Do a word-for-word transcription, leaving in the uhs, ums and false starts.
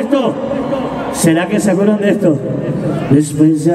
esto? ¿Será que se acuerdan de esto? Después ya